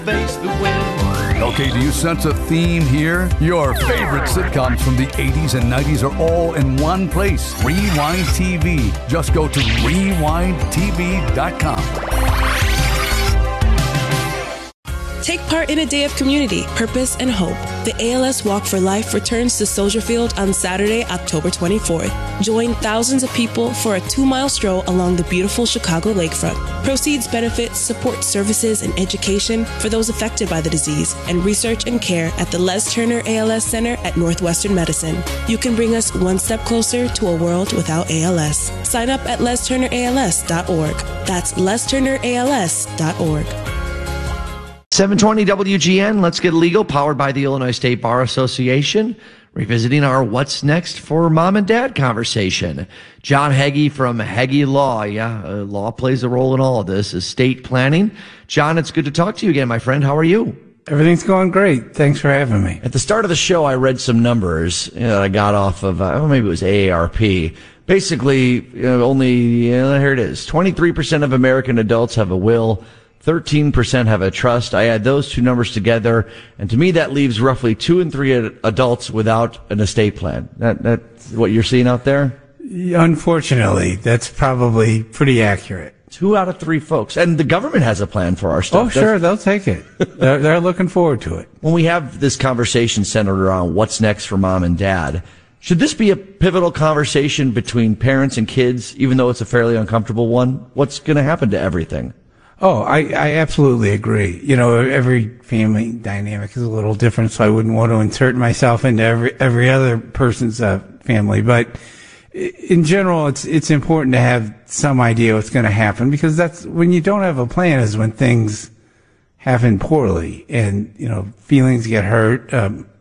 face the wind. Okay, do you sense a theme here? Your favorite sitcoms from the 80s and 90s are all in one place. Rewind TV. Just go to rewindtv.com. Take part in a day of community, purpose, and hope. The ALS Walk for Life returns to Soldier Field on Saturday, October 24th. Join thousands of people for a 2-mile stroll along the beautiful Chicago lakefront. Proceeds benefit support services and education for those affected by the disease and research and care at the Les Turner ALS Center at Northwestern Medicine. You can bring us one step closer to a world without ALS. Sign up at lesturnерals.org. That's lesturnерals.org. 720 WGN, Let's Get Legal, powered by the Illinois State Bar Association. Revisiting our What's Next for Mom and Dad conversation. John Heggie from Heggie Law. Yeah, law plays a role in all of this, estate planning. John, it's good to talk to you again, my friend. How are you? Everything's going great. Thanks for having me. At the start of the show, I read some numbers that I got off of, maybe it was AARP. Basically, here it is. 23% of American adults have a will. 13% have a trust. I add those two numbers together, and to me that leaves roughly 2 in 3 adults without an estate plan. That's what you're seeing out there? Unfortunately, that's probably pretty accurate. 2 out of 3 folks. And the government has a plan for our stuff. Oh, sure, they'll take it. They're looking forward to it. When we have this conversation centered around what's next for mom and dad, should this be a pivotal conversation between parents and kids, even though it's a fairly uncomfortable one? What's going to happen to everything? Oh, I absolutely agree. You know, every family dynamic is a little different, so I wouldn't want to insert myself into every other person's family. But in general, it's important to have some idea what's going to happen, because that's when you don't have a plan is when things happen poorly, and you know, feelings get hurt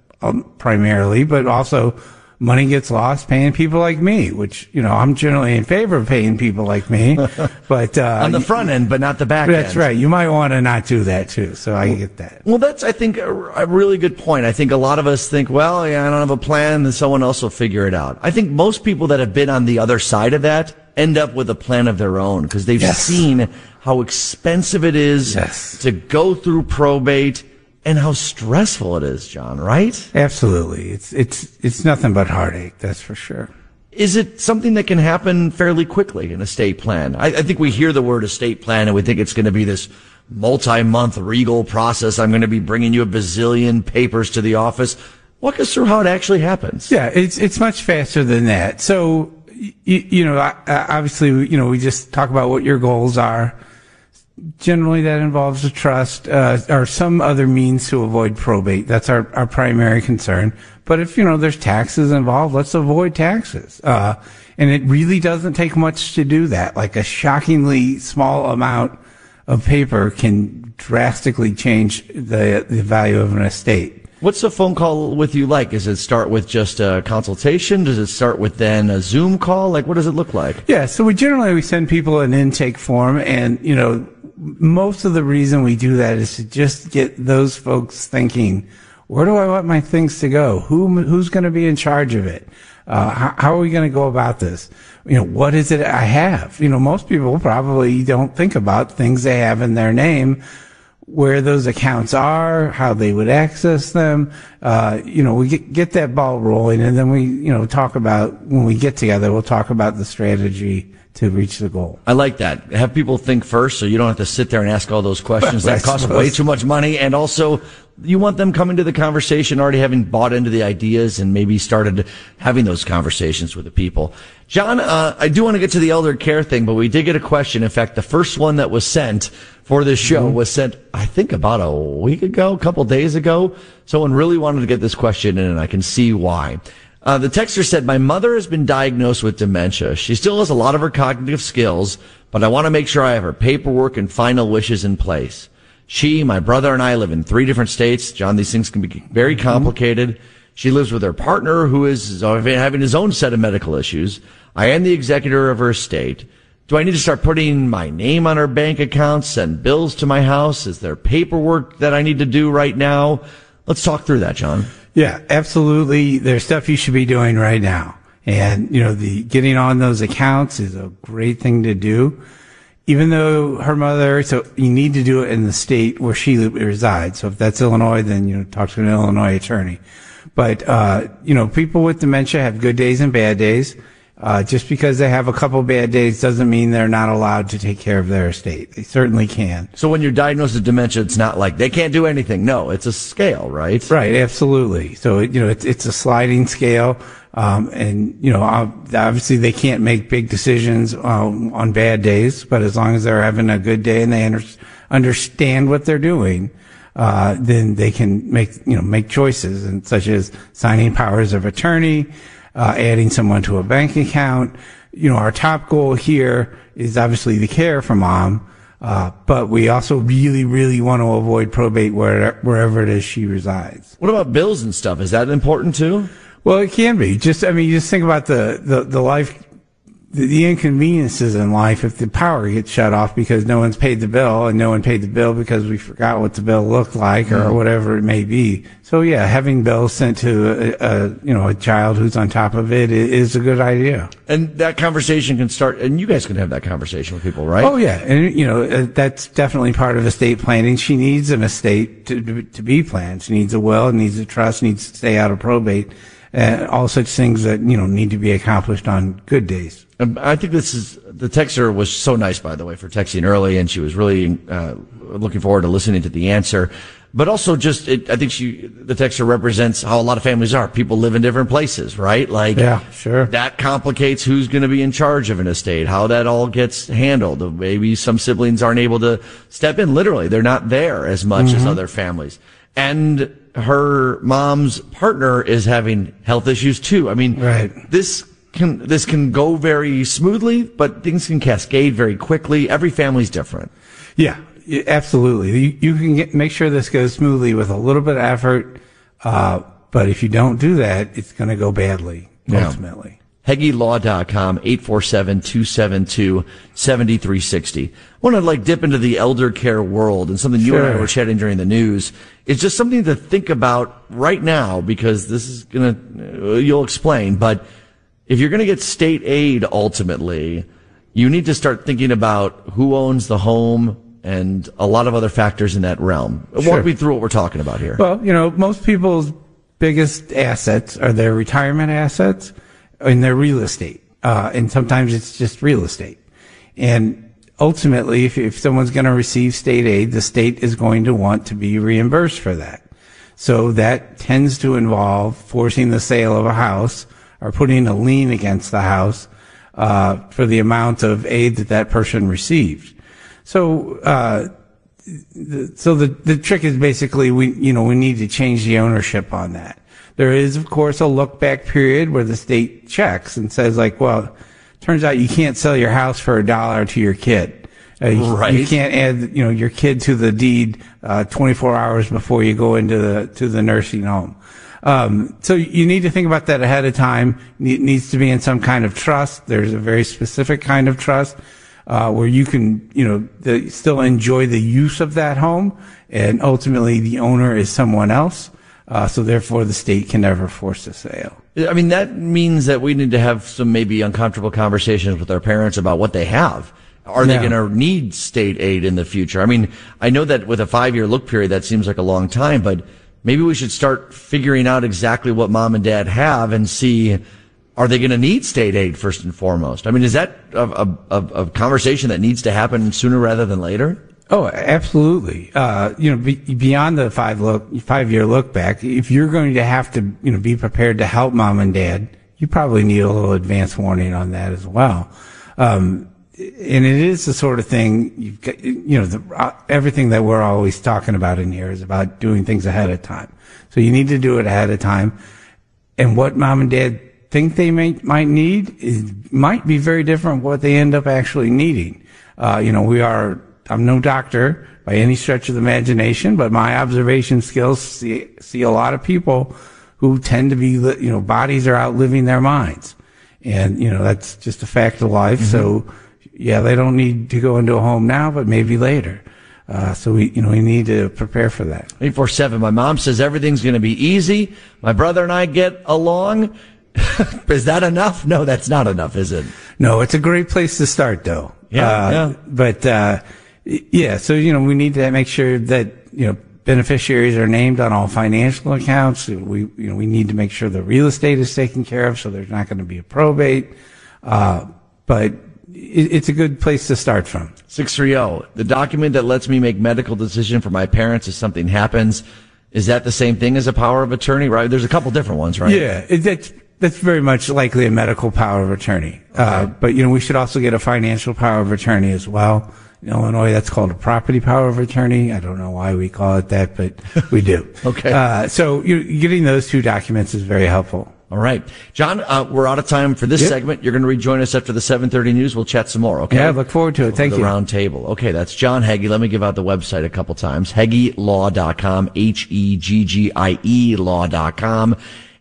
primarily, but also money gets lost paying people like me, which, you know, I'm generally in favor of paying people like me. But on the front end, but not the back end. That's right. You might want to not do that too. So I get that. Well, that's, I think, a really good point. I think a lot of us think, well, yeah, I don't have a plan, then someone else will figure it out. I think most people that have been on the other side of that end up with a plan of their own, because they've seen how expensive it is to go through probate. And how stressful it is, John, right? Absolutely. It's nothing but heartache, that's for sure. Is it something that can happen fairly quickly, an estate plan? I think we hear the word estate plan and we think it's going to be this multi-month regal process. I'm going to be bringing you a bazillion papers to the office. Walk us through how it actually happens. Yeah, it's much faster than that. So, you know, obviously, you know, we just talk about what your goals are. Generally, that involves a trust or some other means to avoid probate. That's our primary concern. But if, you know, there's taxes involved, let's avoid taxes. And it really doesn't take much to do that. Like a shockingly small amount of paper can drastically change the value of an estate. What's a phone call with you like? Does it start with just a consultation? Does it start with then a Zoom call? Like, what does it look like? Yeah, so we send people an intake form, and, you know, most of the reason we do that is to just get those folks thinking, where do I want my things to go? Who's going to be in charge of it? How are we going to go about this? You know, what is it I have? You know, most people probably don't think about things they have in their name, where those accounts are, how they would access them. You know, we get that ball rolling, and then we, you know, talk about, when we get together, we'll talk about the strategy to reach the goal. I like that. Have people think first, so you don't have to sit there and ask all those questions. That costs way too much money. And also, you want them coming to the conversation already having bought into the ideas and maybe started having those conversations with the people. John, I do want to get to the elder care thing, but we did get a question. In fact, the first one that was sent for this show was sent, I think, about a week ago, a couple days ago. Someone really wanted to get this question in, and I can see why. The texter said, my mother has been diagnosed with dementia. She still has a lot of her cognitive skills, but I want to make sure I have her paperwork and final wishes in place. She, my brother, and I live in 3 different states. John, these things can be very complicated. She lives with her partner, who is having his own set of medical issues. I am the executor of her estate. Do I need to start putting my name on her bank accounts, send bills to my house? Is there paperwork that I need to do right now? Let's talk through that, John. Yeah, absolutely. There's stuff you should be doing right now. And, you know, getting on those accounts is a great thing to do. even though her mother, so you need to do it in the state where she resides. So if that's Illinois, then, talk to an Illinois attorney. But, people with dementia have good days and bad days. Just because they have a couple bad days doesn't mean they're not allowed to take care of their estate. They certainly can. So when you're diagnosed with dementia, it's not like they can't do anything. No, it's a scale, right? Right, absolutely. So, it's a sliding scale. Obviously they can't make big decisions, on bad days, but as long as they're having a good day and they understand what they're doing, then they can make choices, and such as signing powers of attorney, adding someone to a bank account. Our top goal here is obviously the care for mom, but we also really, really want to avoid probate wherever it is she resides. What about bills and stuff? Is that important too? Well, it can be. You just think about the life, the inconveniences in life if the power gets shut off because no one's paid the bill, and no one paid the bill because we forgot what the bill looked like, or whatever it may be. So yeah, having bills sent to a child who's on top of it is a good idea. And that conversation can start, and you guys can have that conversation with people, right? Oh yeah, and that's definitely part of estate planning. She needs an estate to be planned. She needs a will, needs a trust, needs to stay out of probate. All such things that, need to be accomplished on good days. I think the texter was so nice, by the way, for texting early, and she was really looking forward to listening to the answer. But also I think the texter represents how a lot of families are. People live in different places, right? Like, yeah, sure. That complicates who's going to be in charge of an estate, how that all gets handled. Maybe some siblings aren't able to step in. Literally, they're not there as much as other families. And her mom's partner is having health issues too. I mean, right. This can go very smoothly, but things can cascade very quickly. Every family's different. Yeah, absolutely. You can make sure this goes smoothly with a little bit of effort. But if you don't do that, it's going to go badly, ultimately. HeggieLaw.com, 847-272-7360. I want to dip into the elder care world, and something you and I were chatting during the news. It's just something to think about right now, because this is you'll explain, but if you're going to get state aid ultimately, you need to start thinking about who owns the home and a lot of other factors in that realm. Sure. Walk me through what we're talking about here. Well, most people's biggest assets are their retirement assets and their real estate. And sometimes it's just real estate. And ultimately, if someone's going to receive state aid, the state is going to want to be reimbursed for that. So that tends to involve forcing the sale of a house or putting a lien against the house for the amount of aid that person received. So the trick is basically we need to change the ownership on that. There is, of course, a look back period where the state checks and says turns out you can't sell your house for $1 to your kid. Right. You can't add, your kid to the deed 24 hours before you go into the nursing home. So you need to think about that ahead of time. It needs to be in some kind of trust. There's a very specific kind of trust where you can, still enjoy the use of that home, and ultimately the owner is someone else. So therefore the state can never force a sale. I mean, that means that we need to have some maybe uncomfortable conversations with our parents about what they have. Are they going to need state aid in the future? I mean, I know that with a 5-year look period, that seems like a long time, but maybe we should start figuring out exactly what mom and dad have and see, are they going to need state aid first and foremost? I mean, is that a conversation that needs to happen sooner rather than later? Oh, absolutely. Beyond the 5-year look back, if you're going to have to, be prepared to help mom and dad, you probably need a little advance warning on that as well. And it is the sort of thing you've got, everything that we're always talking about in here is about doing things ahead of time. So you need to do it ahead of time. And what mom and dad think they might need might be very different from what they end up actually needing. I'm no doctor by any stretch of the imagination, but my observation skills see a lot of people who tend to be, bodies are outliving their minds. And, that's just a fact of life. Mm-hmm. So, yeah, they don't need to go into a home now, but maybe later. So we need to prepare for that. 847. My mom says everything's going to be easy. My brother and I get along. Is that enough? No, that's not enough, is it? No, it's a great place to start, though. But so, we need to make sure that, beneficiaries are named on all financial accounts. We need to make sure the real estate is taken care of, so there's not going to be a probate. But it's a good place to start from. 630, the document that lets me make medical decision for my parents if something happens. Is that the same thing as a power of attorney? Right? There's a couple different ones, right? Yeah, that's very much likely a medical power of attorney. Okay. But, we should also get a financial power of attorney as well. In Illinois, that's called a property power of attorney. I don't know why we call it that, but we do. Okay. So getting those two documents is very helpful. All right. John, we're out of time for this segment. You're going to rejoin us after the 7:30 news. We'll chat some more, okay? Yeah, I look forward to it. Thank you. The round table. Okay, that's John Heggie. Let me give out the website a couple times. HeggieLaw.com, HEGGIE law.com.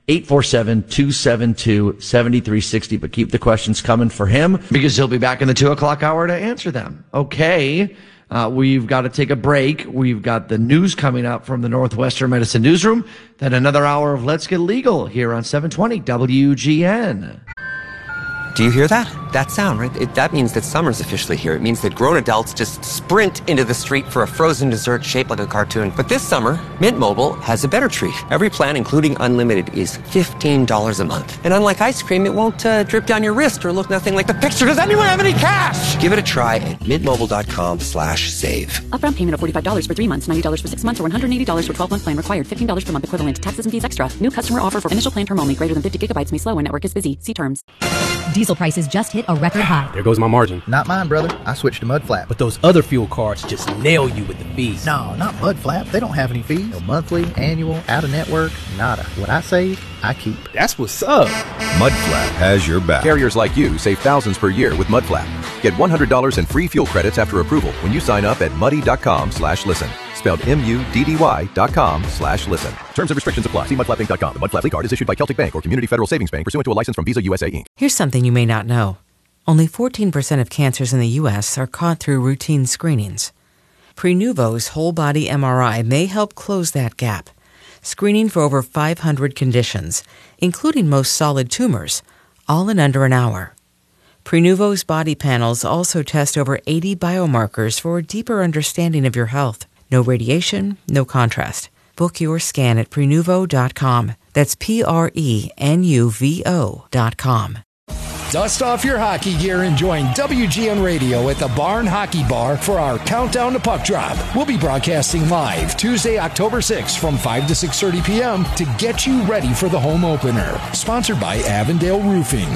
847-272-7360. But keep the questions coming for him because he'll be back in the 2 o'clock hour to answer them. Okay. We've got to take a break. We've got the news coming up from the Northwestern Medicine Newsroom. Then another hour of Let's Get Legal here on 720 WGN. Do you hear that? That sound, right? That means that summer's officially here. It means that grown adults just sprint into the street for a frozen dessert shaped like a cartoon. But this summer, Mint Mobile has a better treat. Every plan, including unlimited, is $15 a month. And unlike ice cream, it won't drip down your wrist or look nothing like the picture. Does anyone have any cash? Give it a try at mintmobile.com/save. Upfront payment of $45 for 3 months, $90 for 6 months, or $180 for 12-month plan required. $15 per month equivalent. Taxes and fees extra. New customer offer for initial plan term only. Greater than 50 gigabytes may slow when network is busy. See terms. Diesel prices just hit a record high. There goes my margin. Not mine, brother. I switched to Mudflap. But those other fuel cards just nail you with the fees. No, not Mudflap. They don't have any fees. No monthly, annual, out-of-network, nada. What I save, I keep. That's what's up. Mudflap has your back. Carriers like you save thousands per year with Mudflap. Get $100 in free fuel credits after approval when you sign up at muddy.com/listen. Spelled MUDDY.com/listen. Terms and restrictions apply. See mudflapping.com. The Mudflap card is issued by Celtic Bank or Community Federal Savings Bank pursuant to a license from Visa USA Inc. Here's something you may not know. Only 14% of cancers in the U.S. are caught through routine screenings. Prenuvo's whole-body MRI may help close that gap, screening for over 500 conditions, including most solid tumors, all in under an hour. Prenuvo's body panels also test over 80 biomarkers for a deeper understanding of your health. No radiation, no contrast. Book your scan at Prenuvo.com. That's PRENUVO.com. Dust off your hockey gear and join WGN Radio at the Barn Hockey Bar for our Countdown to Puck Drop. We'll be broadcasting live Tuesday, October 6th from 5 to 6:30 p.m. to get you ready for the home opener. Sponsored by Avondale Roofing.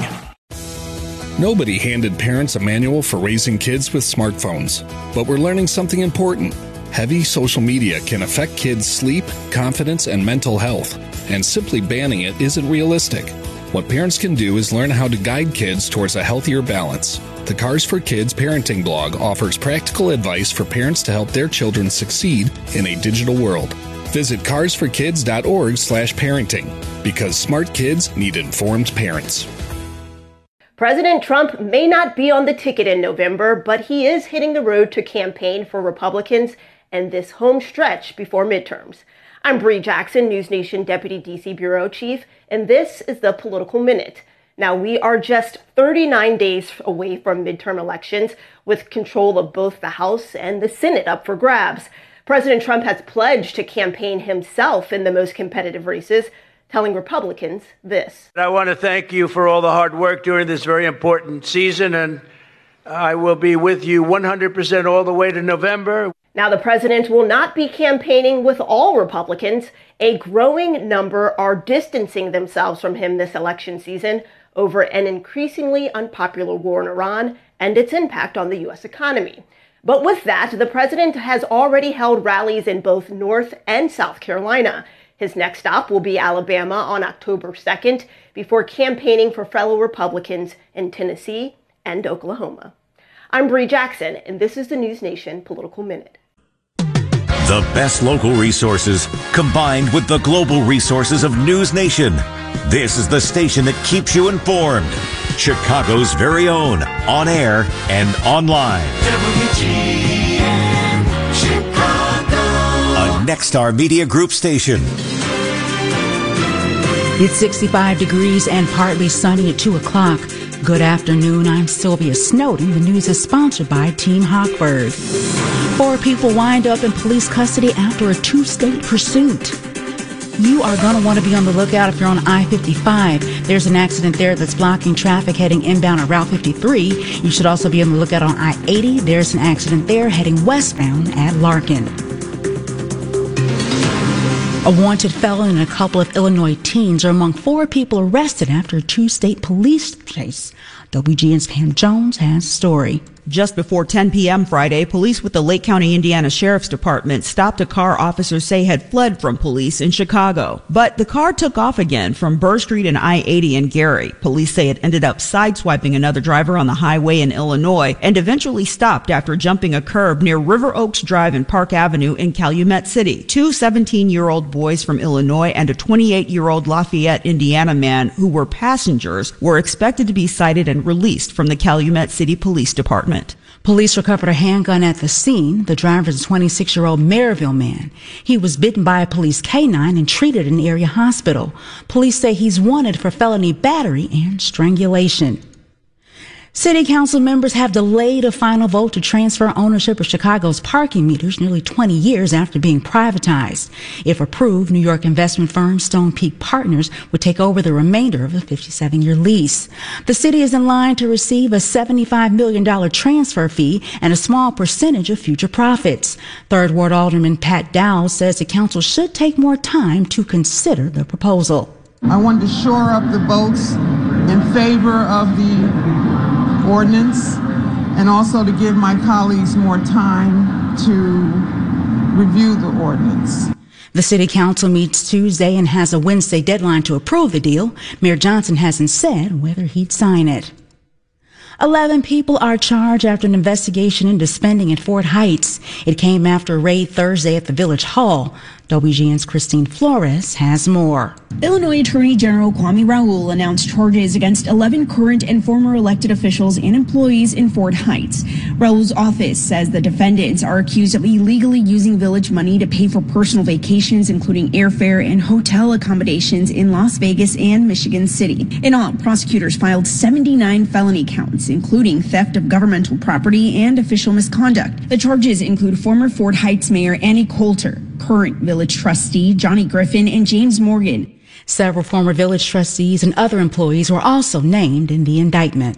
Nobody handed parents a manual for raising kids with smartphones, but we're learning something important. Heavy social media can affect kids' sleep, confidence, and mental health, and simply banning it isn't realistic. What parents can do is learn how to guide kids towards a healthier balance. The Cars for Kids parenting blog offers practical advice for parents to help their children succeed in a digital world. Visit carsforkids.org/parenting, because smart kids need informed parents. President Trump may not be on the ticket in November, but he is hitting the road to campaign for Republicans and this home stretch before midterms. I'm Bree Jackson, News Nation Deputy D.C. Bureau Chief, and this is the Political Minute. Now, we are just 39 days away from midterm elections, with control of both the House and the Senate up for grabs. President Trump has pledged to campaign himself in the most competitive races, telling Republicans this. I want to thank you for all the hard work during this very important season, and I will be with you 100% all the way to November. Now, the president will not be campaigning with all Republicans. A growing number are distancing themselves from him this election season over an increasingly unpopular war in Iran and its impact on the U.S. economy. But with that, the president has already held rallies in both North and South Carolina. His next stop will be Alabama on October 2nd, before campaigning for fellow Republicans in Tennessee and Oklahoma. I'm Bree Jackson, and this is the News Nation Political Minute. The best local resources combined with the global resources of News Nation. This is the station that keeps you informed. Chicago's very own, on air and online. WGN Chicago. A Nexstar Media Group station. It's 65 degrees and partly sunny at 2 o'clock. Good afternoon, I'm Sylvia Snowden. The news is sponsored by Team Hawkbird. 4 people wind up in police custody after a 2-state pursuit. You are going to want to be on the lookout if you're on I-55. There's an accident there that's blocking traffic heading inbound on Route 53. You should also be on the lookout on I-80. There's an accident there heading westbound at Larkin. A wanted felon and a couple of Illinois teens are among 4 people arrested after a 2-state police chase. WGN's Pam Jones has a story. Just before 10 p.m. Friday, police with the Lake County, Indiana Sheriff's Department stopped a car officers say had fled from police in Chicago. But the car took off again from Burr Street and I-80 in Gary. Police say it ended up sideswiping another driver on the highway in Illinois and eventually stopped after jumping a curb near River Oaks Drive and Park Avenue in Calumet City. 2 17-year-old boys from Illinois and a 28-year-old Lafayette, Indiana man who were passengers were expected to be cited and released from the Calumet City Police Department. Police recovered a handgun at the scene. The driver is a 26-year-old Maryville man. He was bitten by a police canine and treated in an area hospital. Police say he's wanted for felony battery and strangulation. City council members have delayed a final vote to transfer ownership of Chicago's parking meters nearly 20 years after being privatized. If approved, New York investment firm Stone Peak Partners would take over the remainder of the 57-year lease. The city is in line to receive a $75 million transfer fee and a small percentage of future profits. Third Ward Alderman Pat Dowell says the council should take more time to consider the proposal. I wanted to shore up the votes in favor of the ordinance and also to give my colleagues more time to review the ordinance. The city council meets Tuesday and has a Wednesday deadline to approve the deal. Mayor Johnson hasn't said whether he'd sign it. 11 people are charged after an investigation into spending at Fort Heights. It came after a raid Thursday at the Village Hall. WGN's Christine Flores has more. Illinois Attorney General Kwame Raoul announced charges against 11 current and former elected officials and employees in Fort Heights. Raoul's office says the defendants are accused of illegally using village money to pay for personal vacations, including airfare and hotel accommodations in Las Vegas and Michigan City. In all, prosecutors filed 79 felony counts, including theft of governmental property and official misconduct. The charges include former Fort Heights Mayor Annie Coulter, current village trustee Johnny Griffin, and James Morgan. Several former village trustees and other employees were also named in the indictment.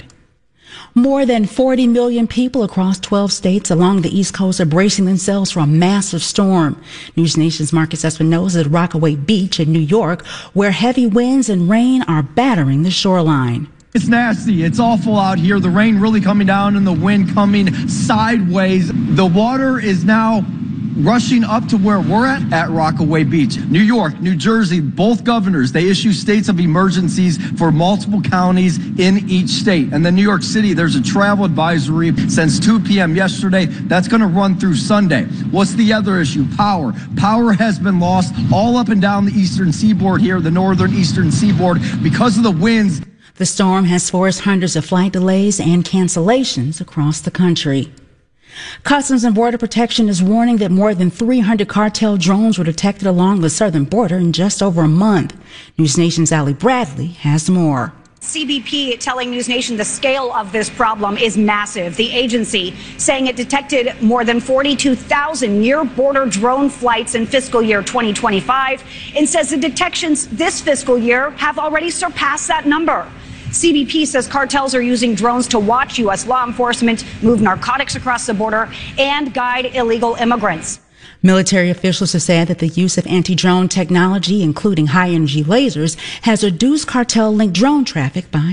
More than 40 million people across 12 states along the East Coast are bracing themselves for a massive storm. News Nation's Marcus Espinosa is at Rockaway Beach in New York, where heavy winds and rain are battering the shoreline. It's nasty. It's awful out here. The rain really coming down and the wind coming sideways. The water is now rushing up to where we're at Rockaway Beach. New York, New Jersey, both governors, they issue states of emergencies for multiple counties in each state. And then New York City, there's a travel advisory since 2 p.m. yesterday. That's going to run through Sunday. What's the other issue? Power. Power has been lost all up and down the eastern seaboard here, the northern eastern seaboard, because of the winds. The storm has forced hundreds of flight delays and cancellations across the country. Customs and Border Protection is warning that more than 300 cartel drones were detected along the southern border in just over a month. News Nation's Allie Bradley has more. CBP telling News Nation the scale of this problem is massive. The agency saying it detected more than 42,000 near-border drone flights in fiscal year 2025 and says the detections this fiscal year have already surpassed that number. CBP says cartels are using drones to watch U.S. law enforcement move narcotics across the border and guide illegal immigrants. Military officials have said that the use of anti-drone technology, including high-energy lasers, has reduced cartel-linked drone traffic by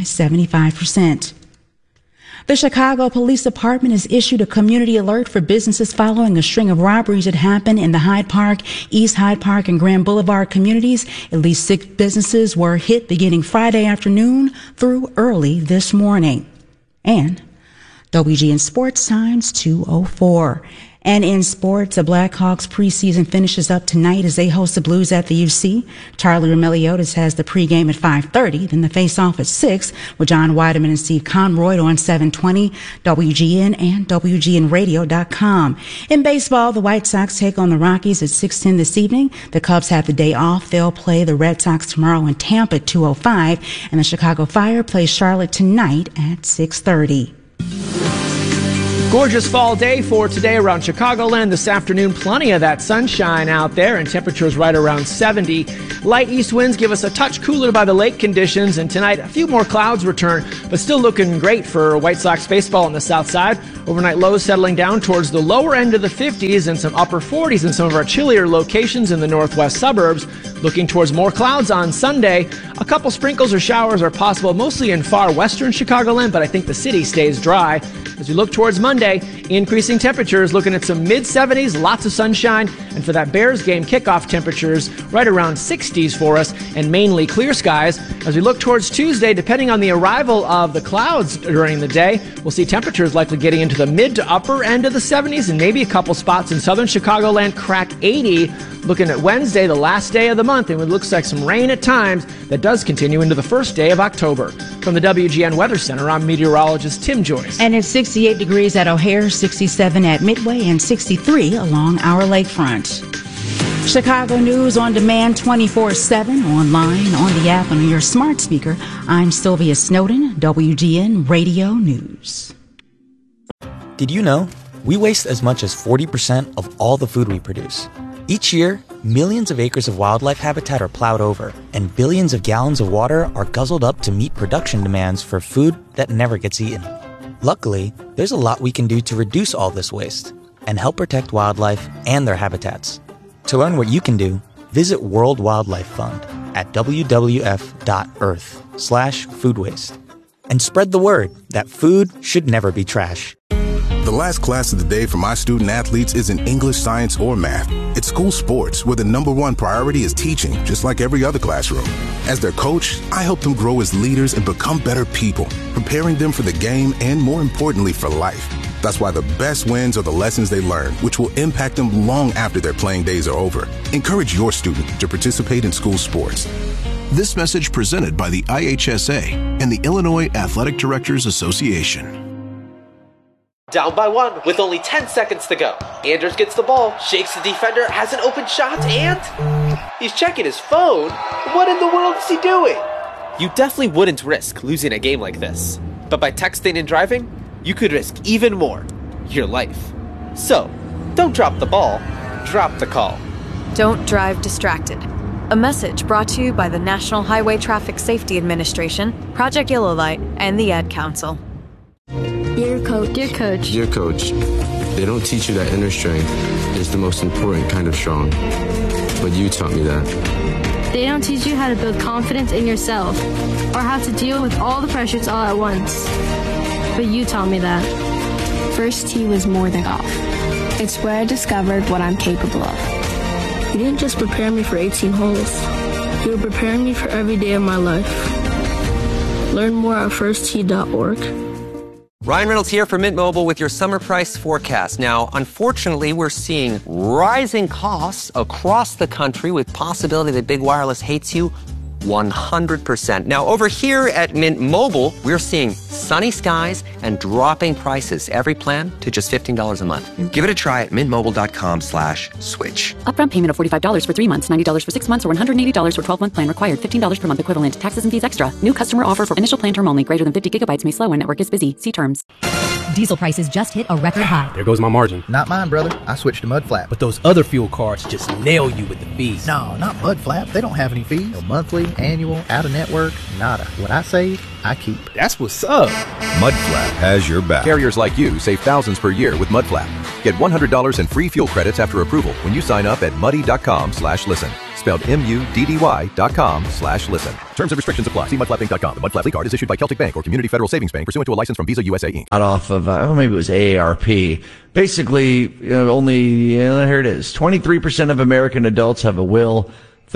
75%. The Chicago Police Department has issued a community alert for businesses following a string of robberies that happened in the Hyde Park, East Hyde Park, and Grand Boulevard communities. At least 6 businesses were hit beginning Friday afternoon through early this morning. And WGN Sports Times 204. And in sports, the Blackhawks preseason finishes up tonight as they host the Blues at the UC. Charlie Roumeliotis has the pregame at 5:30, then the face-off at 6 with John Weideman and Steve Conroy on 720, WGN and WGNradio.com. In baseball, the White Sox take on the Rockies at 6:10 this evening. The Cubs have the day off. They'll play the Red Sox tomorrow in Tampa at 2:05, and the Chicago Fire plays Charlotte tonight at 6:30. Gorgeous fall day for today around Chicagoland. This afternoon, plenty of that sunshine out there and temperatures right around 70. Light east winds give us a touch cooler by the lake conditions, and tonight a few more clouds return, but still looking great for White Sox baseball on the south side. Overnight lows settling down towards the lower end of the 50s and some upper 40s in some of our chillier locations in the northwest suburbs. Looking towards more clouds on Sunday. A couple sprinkles or showers are possible, mostly in far western Chicagoland, but I think the city stays dry. As we look towards Monday, increasing temperatures, looking at some mid-70s, lots of sunshine, and for that Bears game, kickoff temperatures right around 60s for us, and mainly clear skies. As we look towards Tuesday, depending on the arrival of the clouds during the day, we'll see temperatures likely getting into the mid to upper end of the 70s, and maybe a couple spots in southern Chicagoland crack 80. Looking at Wednesday, the last day of the month, and it looks like some rain at times that does continue into the first day of October. From the WGN Weather Center, I'm meteorologist Tim Joyce. And it's 68 degrees at O'Hare, 67 at Midway, and 63 along our lakefront. Chicago News on demand 24/7, online, on the app, and on your smart speaker. I'm Sylvia Snowden, WGN Radio News. Did you know we waste as much as 40% of all the food we produce? Each year, millions of acres of wildlife habitat are plowed over, and billions of gallons of water are guzzled up to meet production demands for food that never gets eaten. Luckily, there's a lot we can do to reduce all this waste and help protect wildlife and their habitats. To learn what you can do, visit World Wildlife Fund at wwf.earth/food waste. And spread the word that food should never be trash. The last class of the day for my student athletes isn't English, science, or math. It's school sports, where the number one priority is teaching, just like every other classroom. As their coach, I help them grow as leaders and become better people, preparing them for the game and, more importantly, for life. That's why the best wins are the lessons they learn, which will impact them long after their playing days are over. Encourage your student to participate in school sports. This message presented by the IHSA and the Illinois Athletic Directors Association. Down by one with only 10 seconds to go. Anders gets the ball, shakes the defender, has an open shot, and he's checking his phone. What in the world is he doing? You definitely wouldn't risk losing a game like this. But by texting and driving, you could risk even more, your life. So, don't drop the ball, drop the call. Don't drive distracted. A message brought to you by the National Highway Traffic Safety Administration, Project Yellow Light, and the Ad Council. Dear Coach. Dear Coach. Dear Coach, they don't teach you that inner strength is the most important kind of strong. But you taught me that. They don't teach you how to build confidence in yourself or how to deal with all the pressures all at once. But you taught me that. First tee was more than golf. It's where I discovered what I'm capable of. You didn't just prepare me for 18 holes. You were preparing me for every day of my life. Learn more at firsttee.org. Ryan Reynolds here for Mint Mobile with your summer price forecast. Now, unfortunately, we're seeing rising costs across the country with possibility that big wireless hates you 100%. Now, over here at Mint Mobile, we're seeing sunny skies and dropping prices. Every plan to just $15 a month. Give it a try at mintmobile.com/switch. Upfront payment of $45 for 3 months, $90 for 6 months, or $180 for 12-month plan required. $15 per month equivalent. Taxes and fees extra. New customer offer for initial plan term only. Greater than 50 gigabytes may slow when network is busy. See terms. Diesel prices just hit a record high. There goes my margin. Not mine, brother. I switched to Mudflap. But those other fuel cards just nail you with the fees. No, not Mudflap. They don't have any fees. No monthly, annual, out-of-network, nada. What I save, I keep. That's what's up. Mudflap has your back. Carriers like you save thousands per year with Mudflap. Get $100 in free fuel credits after approval when you sign up at muddy.com/listen. Spelled MUDDY.com/listen. Terms and restrictions apply. See mudflapping.com. The Mudflap card is issued by Celtic Bank or Community Federal Savings Bank pursuant to a license from Visa USA Inc. Out off of, maybe it was AARP. Basically, here it is. 23% of American adults have a will.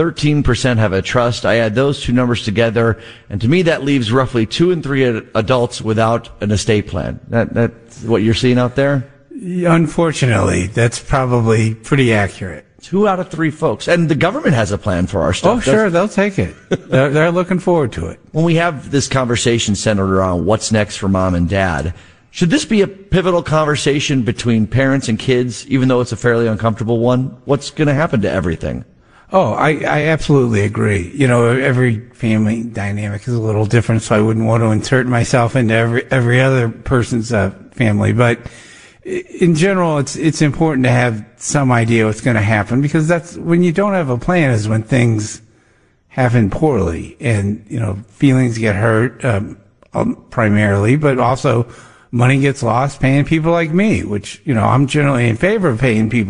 13% have a trust. I add those two numbers together, and to me that leaves roughly 2 in 3 adults without an estate plan. That's what you're seeing out there? Unfortunately, that's probably pretty accurate. 2 out of 3 folks. And the government has a plan for our stuff. Oh, sure, they'll take it. They're looking forward to it. When we have this conversation centered around what's next for mom and dad, should this be a pivotal conversation between parents and kids, even though it's a fairly uncomfortable one? What's going to happen to everything? Oh, I absolutely agree. You know, every family dynamic is a little different, so I wouldn't want to insert myself into every other person's family. But in general, it's important to have some idea what's going to happen, because that's when you don't have a plan is when things happen poorly, and you know, feelings get hurt primarily, but also money gets lost paying people like me, which, you know, I'm generally in favor of paying people